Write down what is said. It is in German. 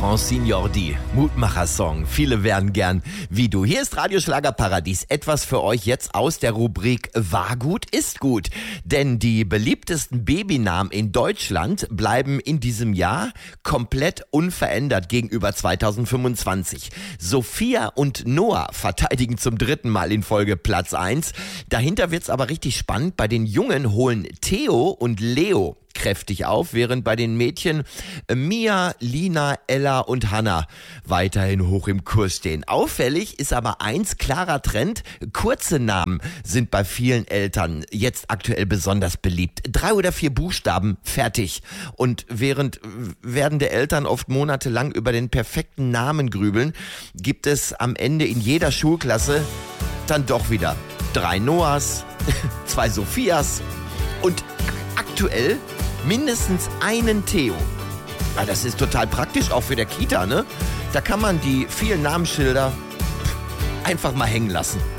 Francine Jordi, Mutmacher-Song. Viele wären gern wie du. Hier ist Radioschlagerparadies. Etwas für euch jetzt aus der Rubrik War gut, ist gut. Denn die beliebtesten Babynamen in Deutschland bleiben in diesem Jahr komplett unverändert gegenüber 2025. Sophia und Noah verteidigen zum 3. Mal in Folge Platz 1. Dahinter wird's aber richtig spannend. Bei den Jungen holen Theo und Leo kräftig auf, während bei den Mädchen Mia, Lina, Ella und Hannah weiterhin hoch im Kurs stehen. Auffällig ist aber eins, klarer Trend: kurze Namen sind bei vielen Eltern jetzt aktuell besonders beliebt. 3 oder 4 Buchstaben, fertig. Und während werdende Eltern oft monatelang über den perfekten Namen grübeln, gibt es am Ende in jeder Schulklasse dann doch wieder 3 Noahs, 2 Sophias und aktuell mindestens einen Theo. Ja, das ist total praktisch, auch für der Kita, ne? Da kann man die vielen Namensschilder einfach mal hängen lassen.